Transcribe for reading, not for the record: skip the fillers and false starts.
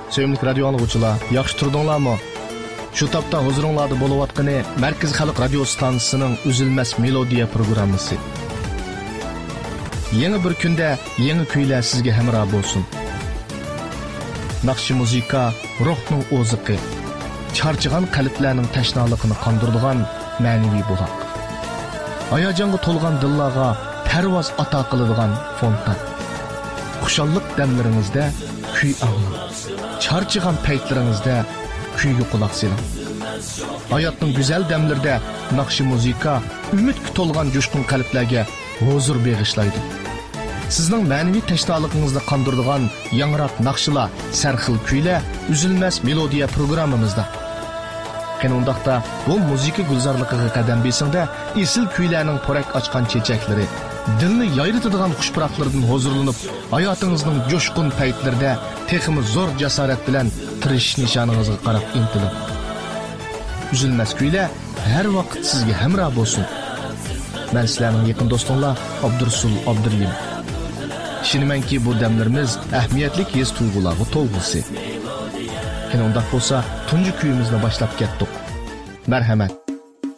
Sevimli radio anlıqçılar, yaxşı turdinglarmi? Şu tapda huzuringlarda bo'layotgani Markaz Xalq radio stansiyasining Uzilmas melodiya programmasi. Yangi bir kunda yangi kuylar sizga hamroh bo'lsin. Naqshi muzika ruhning o'ziqi, charchigan qalblarning tashnaligini qondiradigan ma'naviy buloq. Hayajonga to'lgan dillarga parvoz ato qiladigan fontan. Xushallik damlaringizda kuy anglang. Charchigan paytlaringizda kuyga quloq soling. Hayotning go'zal damlarida naqshi muzika umidga to'lgan jo'shqin qalblarga huzur bag'ishlaydi. Sizning ma'naviy tashnoligingizni qondiradigan yangroq naqshlar, sarxil kuylar Uzilmas melodiya programmamizda. Qanundaqda bu muzika gulzorligiga qadam besingda esil kuylarning porak ochgan chechaklari, dilni yayritadigan xushpuroqlardan huzurlanib, hayotingizning jo'shqin paytlarida texmi zo'r jasorat bilan tirish nishoningizga qarab intilib. Uzilmas kuylar har vaqt sizga hamroh bo'lsin. Men sizlarning yaqin do'stinglar Abdursul Abduriyim. Ishonamanki bu damlarimiz ahamiyatli his tuyg'ularga to'lg'isi. Qanday bo'lsa, tunji kuyimizni boshlab ketdik. Marhamat.